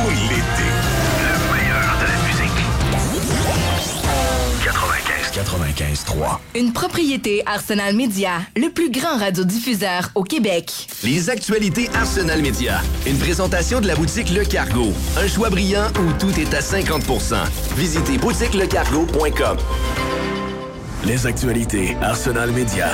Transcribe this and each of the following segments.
l'été. Le meilleur de la musique. 95.3. Une propriété Arsenal Media, le plus grand radiodiffuseur au Québec. Les actualités Arsenal Media. Une présentation de la boutique Le Cargo. Un choix brillant où tout est à 50%. Visitez boutiquelecargo.com. Les actualités Arsenal Media.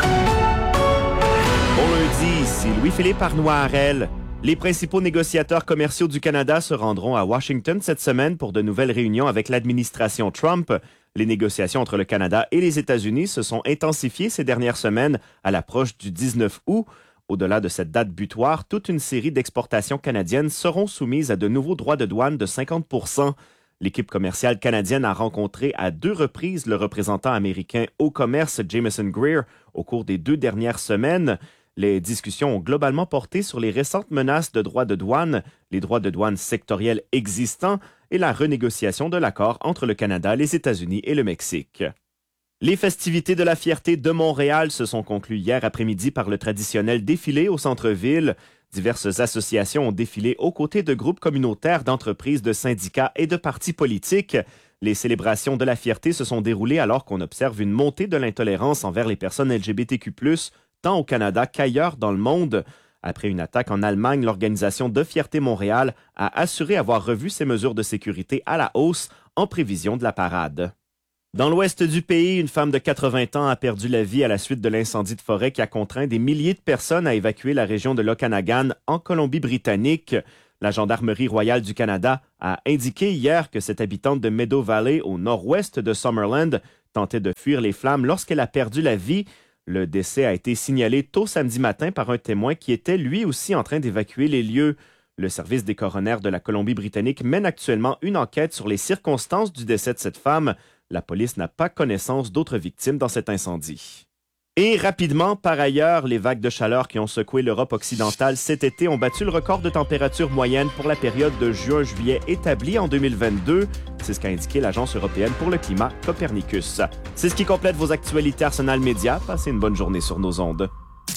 Bon lundi, ici Louis-Philippe Arnois-Harel. Les principaux négociateurs commerciaux du Canada se rendront à Washington cette semaine pour de nouvelles réunions avec l'administration Trump. Les négociations entre le Canada et les États-Unis se sont intensifiées ces dernières semaines à l'approche du 19 août. Au-delà de cette date butoir, toute une série d'exportations canadiennes seront soumises à de nouveaux droits de douane de 50%. L'équipe commerciale canadienne a rencontré à 2 reprises le représentant américain au commerce Jameson Greer au cours des 2 dernières semaines. Les discussions ont globalement porté sur les récentes menaces de droits de douane, les droits de douane sectoriels existants et la renégociation de l'accord entre le Canada, les États-Unis et le Mexique. Les festivités de la fierté de Montréal se sont conclues hier après-midi par le traditionnel défilé au centre-ville. Diverses associations ont défilé aux côtés de groupes communautaires, d'entreprises, de syndicats et de partis politiques. Les célébrations de la fierté se sont déroulées alors qu'on observe une montée de l'intolérance envers les personnes LGBTQ+, tant au Canada qu'ailleurs dans le monde. Après une attaque en Allemagne, l'organisation de Fierté Montréal a assuré avoir revu ses mesures de sécurité à la hausse en prévision de la parade. Dans l'ouest du pays, une femme de 80 ans a perdu la vie à la suite de l'incendie de forêt qui a contraint des milliers de personnes à évacuer la région de l'Okanagan en Colombie-Britannique. La Gendarmerie royale du Canada a indiqué hier que cette habitante de Meadow Valley, au nord-ouest de Summerland, tentait de fuir les flammes lorsqu'elle a perdu la vie. Le décès a été signalé tôt samedi matin par un témoin qui était lui aussi en train d'évacuer les lieux. Le service des coroner de la Colombie-Britannique mène actuellement une enquête sur les circonstances du décès de cette femme. La police n'a pas connaissance d'autres victimes dans cet incendie. Et rapidement, par ailleurs, les vagues de chaleur qui ont secoué l'Europe occidentale cet été ont battu le record de température moyenne pour la période de juin-juillet établie en 2022. C'est ce qu'a indiqué l'Agence européenne pour le climat Copernicus. C'est ce qui complète vos actualités Arsenal Media. Passez une bonne journée sur nos ondes.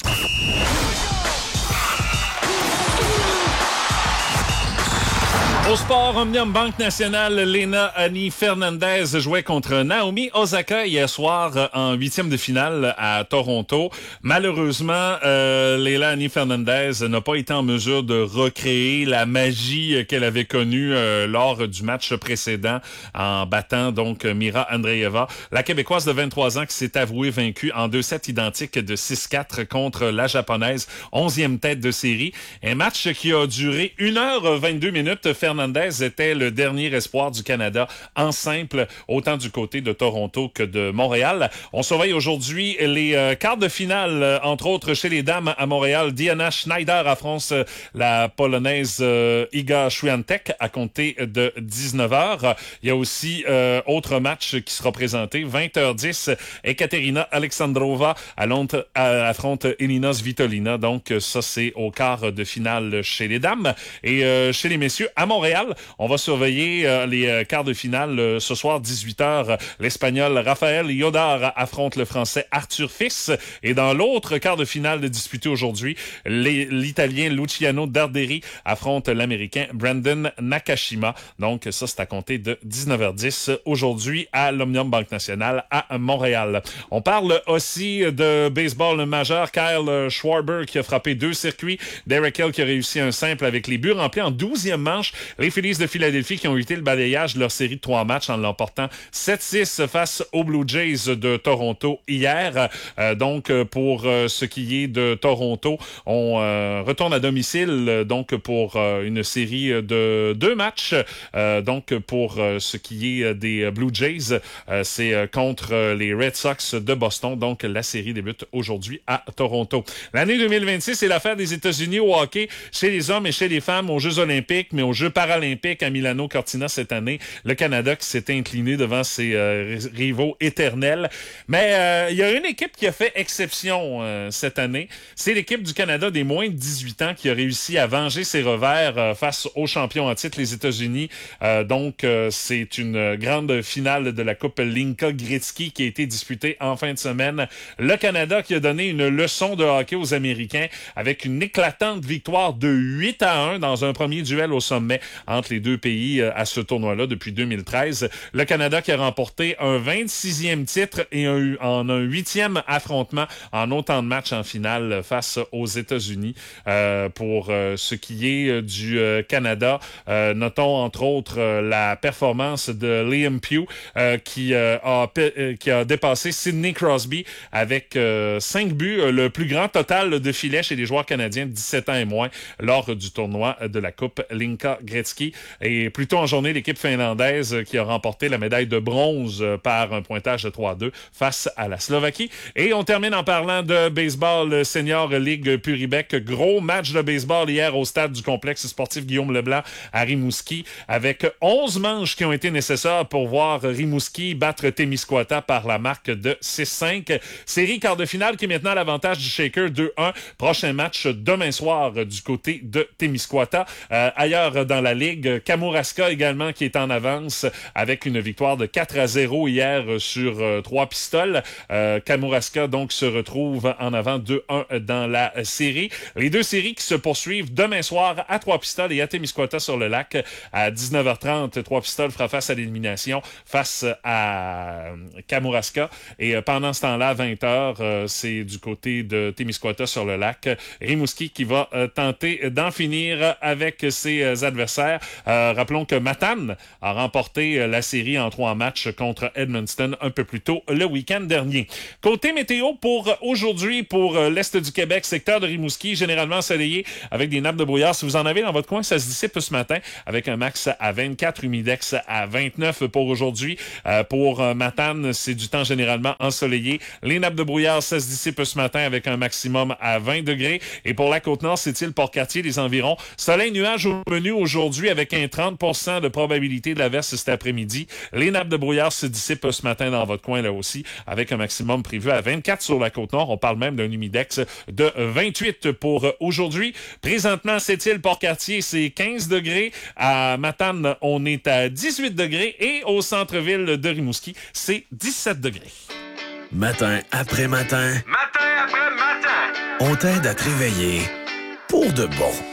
Au sport, Omnium Banque Nationale, Lena Annie Fernandez jouait contre Naomi Osaka hier soir en 8e de finale à Toronto. Malheureusement, Lena Annie Fernandez n'a pas été en mesure de recréer la magie qu'elle avait connue lors du match précédent en battant donc Mira Andreeva, la Québécoise de 23 ans qui s'est avouée vaincue en 2 sets identiques de 6-4 contre la Japonaise, 11e tête de série. Un match qui a duré 1h22 minutes. Fernandez était le dernier espoir du Canada en simple, autant du côté de Toronto que de Montréal. On surveille aujourd'hui les quarts de finale, entre autres chez les dames à Montréal. Diana Schneider affronte la Polonaise Iga Swiatek à compter de 19h. Il y a aussi autre match qui sera présenté, 20h10. Ekaterina Alexandrova affronte Elina Svitolina. Donc ça, c'est au quart de finale chez les dames. Et chez les messieurs, à Montréal, on va surveiller les quarts de finale ce soir, 18h. L'Espagnol Rafael Yodar affronte le Français Arthur Fils. Et dans l'autre quart de finale disputé aujourd'hui, l'Italien Luciano Darderi affronte l'Américain Brandon Nakashima. Donc ça, c'est à compter de 19h10 aujourd'hui à l'Omnium Banque Nationale à Montréal. On parle aussi de baseball majeur. Kyle Schwarber qui a frappé 2 circuits. Derek Hill qui a réussi un simple avec les buts remplis en 12e manche. Les Phillies de Philadelphie qui ont évité le balayage de leur série de 3 matchs en l'emportant 7-6 face aux Blue Jays de Toronto hier. Donc, pour ce qui est de Toronto, on retourne à domicile donc pour une série de 2 matchs. Donc, pour ce qui est des Blue Jays, c'est contre les Red Sox de Boston. Donc, la série débute aujourd'hui à Toronto. L'année 2026, c'est l'affaire des États-Unis au hockey, chez les hommes et chez les femmes aux Jeux olympiques, mais aux Jeux paralympiques à Milano Cortina cette année. Le Canada qui s'est incliné devant ses rivaux éternels. Mais il y a une équipe qui a fait exception cette année. C'est l'équipe du Canada des moins de 18 ans qui a réussi à venger ses revers face aux champions en titre, les États-Unis. Donc, c'est une grande finale de la Coupe Linka Gretzky qui a été disputée en fin de semaine. Le Canada qui a donné une leçon de hockey aux Américains avec une éclatante victoire de 8-1 dans un premier duel au sommet entre les deux pays à ce tournoi-là depuis 2013. Le Canada qui a remporté un 26e titre et en un 8e affrontement en autant de matchs en finale face aux États-Unis. Pour ce qui est du Canada, notons entre autres la performance de Liam Pugh qui a dépassé Sidney Crosby avec 5 buts, le plus grand total de filets chez les joueurs canadiens de 17 ans et moins lors du tournoi de la Coupe Linka Gretzky. Et plus tôt en journée, l'équipe finlandaise qui a remporté la médaille de bronze par un pointage de 3-2 face à la Slovaquie. Et on termine en parlant de baseball senior Ligue Puribec. Gros match de baseball hier au stade du complexe sportif Guillaume Leblanc à Rimouski avec 11 manches qui ont été nécessaires pour voir Rimouski battre Témiscouata par la marque de 6-5. Série quart de finale qui est maintenant à l'avantage du Shaker 2-1. Prochain match demain soir du côté de Témiscouata. Ailleurs dans la Ligue, Kamouraska également qui est en avance avec une victoire de 4-0 hier sur 3 pistoles. Kamouraska donc se retrouve en avant 2-1 dans la série. Les deux séries qui se poursuivent demain soir à 3 pistoles et à Témiscouata sur le lac à 19h30. 3 pistoles fera face à l'élimination face à Kamouraska. Et pendant ce temps-là, à 20h, c'est du côté de Témiscouata sur le lac. Rimouski qui va tenter d'en finir avec ses adversaires. Rappelons que Matane a remporté la série en 3 matchs contre Edmundston un peu plus tôt le week-end dernier. Côté météo pour aujourd'hui, pour l'Est du Québec, secteur de Rimouski, généralement ensoleillé avec des nappes de brouillard. Si vous en avez dans votre coin, ça se dissipe ce matin avec un max à 24, humidex à 29 pour aujourd'hui. Pour Matane, c'est du temps généralement ensoleillé. Les nappes de brouillard, ça se dissipe ce matin avec un maximum à 20 degrés. Et pour la Côte-Nord, c'est-il Port-Cartier, les environs. Soleil, nuage au menu aujourd'hui avec un 30% de probabilité de l'averse cet après-midi. Les nappes de brouillard se dissipent ce matin dans votre coin là aussi avec un maximum prévu à 24 sur la Côte-Nord. On parle même d'un humidex de 28 pour aujourd'hui. Présentement, c'est-il Port-Cartier, c'est 15 degrés. À Matane, on est à 18 degrés. Et au centre-ville de Rimouski, c'est 17 degrés. Matin après matin, Matin après matin. on t'aide à te réveiller pour de bon.